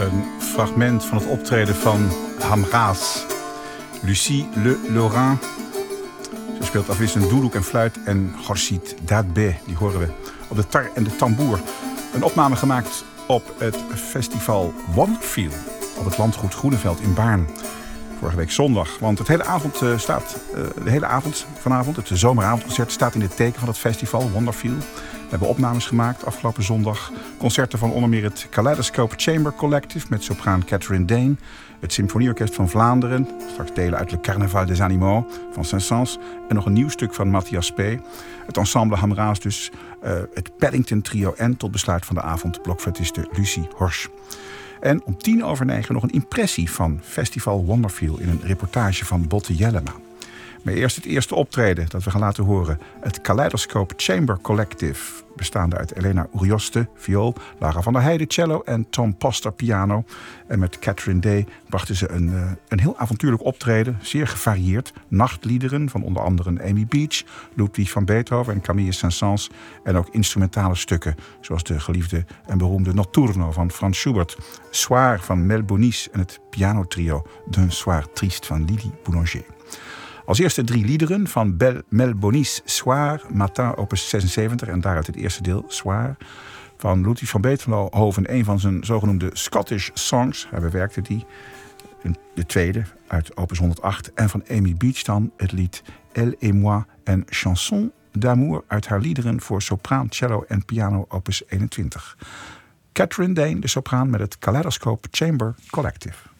Een fragment van het optreden van Hamraas. Lucie Le Lorrain. Ze speelt afwisselend doedoek en fluit. En Khorshid Dadbeh, die horen we op de tar en de tamboer. Een opname gemaakt op het festival Wonderfield op het landgoed Groeneveld in Baarn. Vorige week zondag. Want het hele avond de hele avond vanavond, het zomeravondconcert, staat in het teken van het festival Wonderfield. We hebben opnames gemaakt afgelopen zondag. Concerten van onder meer het Kaleidoscope Chamber Collective met sopraan Catherine Dane. Het Symfonieorkest van Vlaanderen. Straks delen uit Le Carnaval des Animaux van Saint-Saëns. En nog een nieuw stuk van Matthias P. Het ensemble Hamraas dus. Het Paddington Trio en tot besluit van de avond blokfluitiste Lucie Horsch. En om 9:10 nog een impressie van Festival Wonderfield in een reportage van Botte Jellema. Maar eerst het eerste optreden dat we gaan laten horen. Het Kaleidoscope Chamber Collective, bestaande uit Elena Urioste, viool, Lara van der Heijden, cello en Tom Poster, piano. En met Catherine Day brachten ze een heel avontuurlijk optreden, zeer gevarieerd. Nachtliederen van onder andere Amy Beach, Ludwig van Beethoven en Camille Saint-Saëns. En ook instrumentale stukken, zoals de geliefde en beroemde Notturno van Franz Schubert, Soir van Mel Bonis en het pianotrio D'un Soir Triste van Lily Boulanger. Als eerste 3 liederen van Mel Bonis' Soir, Matin, opus 76... en daaruit het eerste deel, Soir, van Ludwig van Beethoven, een van zijn zogenoemde Scottish songs. Hij bewerkte die. De tweede uit opus 108. En van Amy Beach dan het lied Elle et moi en Chanson d'amour uit haar liederen voor sopraan, cello en piano, opus 21. Catherine Dane, de sopraan met het Kaleidoscope Chamber Collective.